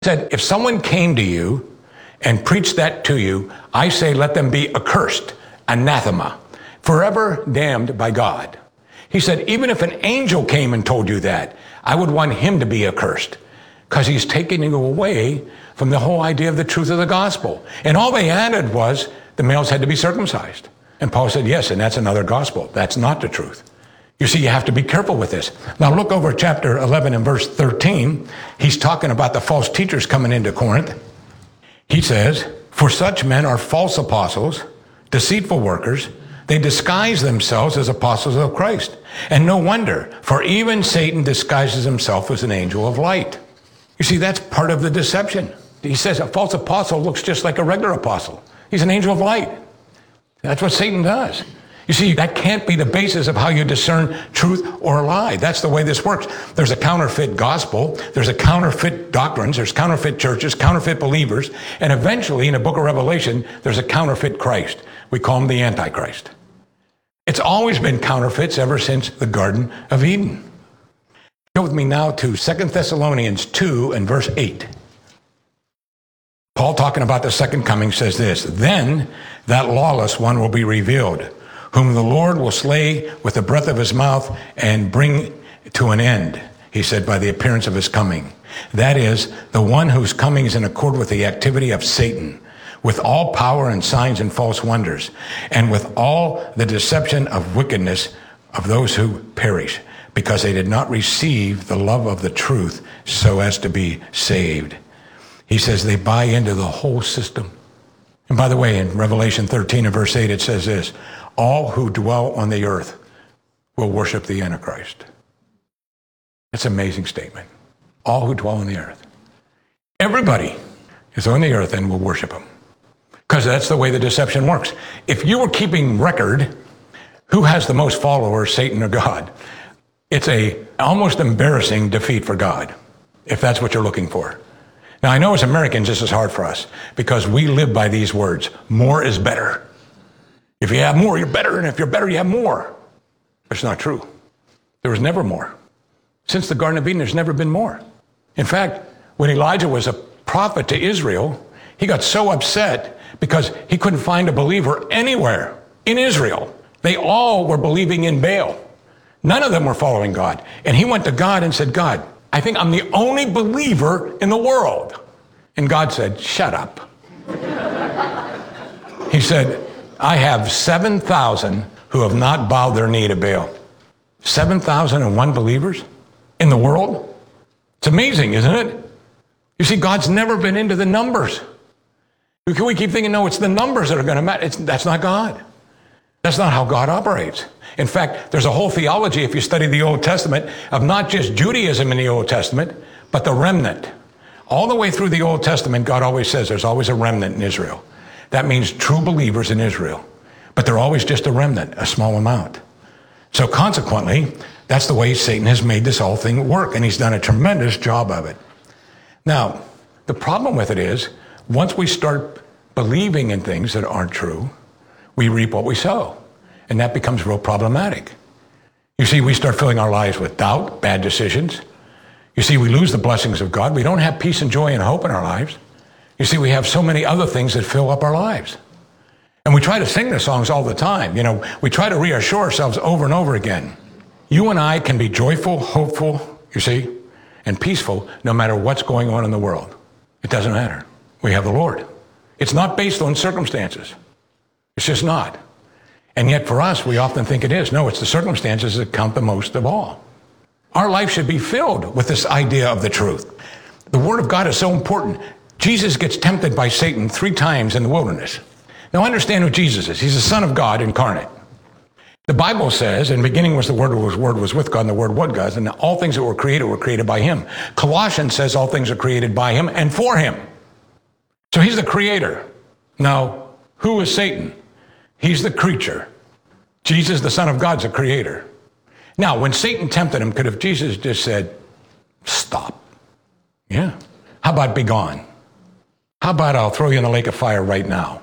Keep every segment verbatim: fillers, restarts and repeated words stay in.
Said, if someone came to you and preached that to you, I say, let them be accursed, anathema, forever damned by God. He said, even if an angel came and told you that, I would want him to be accursed, because he's taking you away from the whole idea of the truth of the gospel. And all they added was the males had to be circumcised. And Paul said, yes, and that's another gospel. That's not the truth. You see, you have to be careful with this. Now look over chapter eleven and verse thirteen. He's talking about the false teachers coming into Corinth. He says, for such men are false apostles, deceitful workers. They disguise themselves as apostles of Christ. And no wonder, for even Satan disguises himself as an angel of light. You see, that's part of the deception. He says a false apostle looks just like a regular apostle. He's an angel of light. That's what Satan does. You see, that can't be the basis of how you discern truth or lie. That's the way this works. There's a counterfeit gospel. There's a counterfeit doctrines. There's counterfeit churches, counterfeit believers. And eventually, in the book of Revelation, there's a counterfeit Christ. We call him the Antichrist. It's always been counterfeits ever since the Garden of Eden. Go with me now to Second Thessalonians two and verse eight. Paul, talking about the second coming, says this, then that lawless one will be revealed, whom the Lord will slay with the breath of his mouth and bring to an end, he said, by the appearance of his coming. That is, the one whose coming is in accord with the activity of Satan, with all power and signs and false wonders, and with all the deception of wickedness of those who perish, because they did not receive the love of the truth so as to be saved. He says they buy into the whole system. And by the way, in Revelation thirteen and verse eight, it says this, all who dwell on the earth will worship the Antichrist. That's an amazing statement. All who dwell on the earth. Everybody is on the earth and will worship him. Because that's the way the deception works. If you were keeping record, who has the most followers, Satan or God? It's a almost embarrassing defeat for God, if that's what you're looking for. Now, I know as Americans, this is hard for us because we live by these words. More is better. If you have more, you're better. And if you're better, you have more. It's not true. There was never more. Since the Garden of Eden, there's never been more. In fact, when Elijah was a prophet to Israel, he got so upset because he couldn't find a believer anywhere in Israel. They all were believing in Baal. None of them were following God. And he went to God and said, God, I think I'm the only believer in the world. And God said, shut up. He said, I have seven thousand who have not bowed their knee to Baal. seven thousand one believers in the world? It's amazing, isn't it? You see, God's never been into the numbers. We keep thinking, no, it's the numbers that are going to matter. It's, that's not God. That's not how God operates. In fact, there's a whole theology, if you study the Old Testament, of not just Judaism in the Old Testament, but the remnant. All the way through the Old Testament, God always says there's always a remnant in Israel. That means true believers in Israel. But they're always just a remnant, a small amount. So consequently, that's the way Satan has made this whole thing work, and he's done a tremendous job of it. Now, the problem with it is, once we start believing in things that aren't true, we reap what we sow. And that becomes real problematic. You see, we start filling our lives with doubt, bad decisions. You see, we lose the blessings of God. We don't have peace and joy and hope in our lives. You see, we have so many other things that fill up our lives. And we try to sing the songs all the time. You know, we try to reassure ourselves over and over again. You and I can be joyful, hopeful, you see, and peaceful no matter what's going on in the world. It doesn't matter. We have the Lord. It's not based on circumstances. It's just not. And yet for us, we often think it is. No, it's the circumstances that count the most of all. Our life should be filled with this idea of the truth. The Word of God is so important. Jesus gets tempted by Satan three times in the wilderness. Now understand who Jesus is. He's the Son of God incarnate. The Bible says, in the beginning was the Word, was Word was with God, and the Word was God, and all things that were created were created by him. Colossians says all things are created by him and for him. So he's the creator. Now, who is Satan? He's the creature. Jesus, the Son of God, is the creator. Now, when Satan tempted him, could have Jesus just said, stop? Yeah. How about be gone? How about I'll throw you in the lake of fire right now?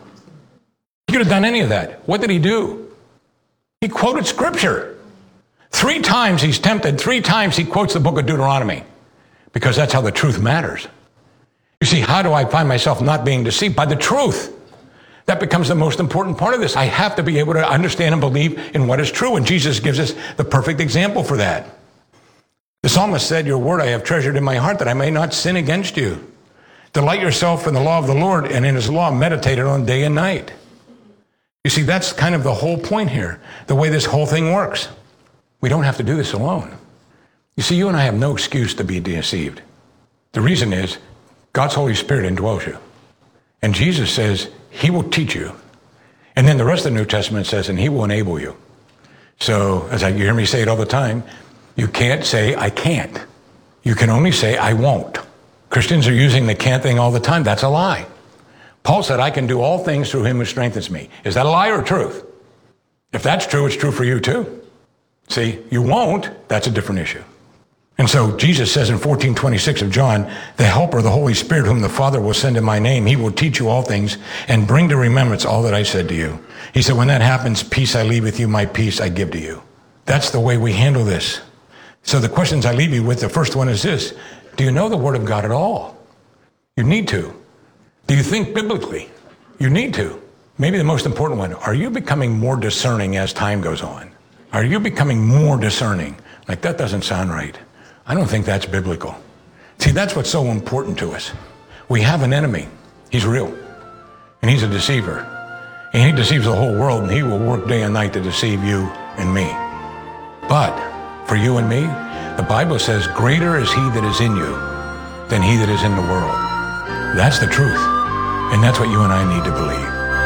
He could have done any of that. What did he do? He quoted Scripture. Three times he's tempted. Three times he quotes the book of Deuteronomy because that's how the truth matters. see, how do I find myself not being deceived? By the truth. That becomes the most important part of this. I have to be able to understand and believe in what is true, and Jesus gives us the perfect example for that. The psalmist said, your word I have treasured in my heart that I may not sin against you. Delight yourself in the law of the Lord, and in his law meditate on day and night. You see, that's kind of the whole point here, the way this whole thing works. We don't have to do this alone. You see, you and I have no excuse to be deceived. The reason is God's Holy Spirit indwells you. And Jesus says he will teach you. And then the rest of the New Testament says, and he will enable you. So, as I, you hear me say it all the time, you can't say, I can't. You can only say, I won't. Christians are using the can't thing all the time. That's a lie. Paul said, I can do all things through him who strengthens me. Is that a lie or truth? If that's true, it's true for you too. See, you won't, that's a different issue. And so Jesus says in fourteen twenty-six of John, the helper, the Holy Spirit, whom the Father will send in my name, he will teach you all things and bring to remembrance all that I said to you. He said, when that happens, peace I leave with you, my peace I give to you. That's the way we handle this. So the questions I leave you with, the first one is this. Do you know the Word of God at all? You need to. Do you think biblically? You need to. Maybe the most important one, are you becoming more discerning as time goes on? Are you becoming more discerning? Like, that doesn't sound right. I don't think that's biblical. See, that's what's so important to us. We have an enemy. He's real. And he's a deceiver. And he deceives the whole world, and he will work day and night to deceive you and me. But for you and me, the Bible says, greater is he that is in you than he that is in the world. That's the truth. And that's what you and I need to believe.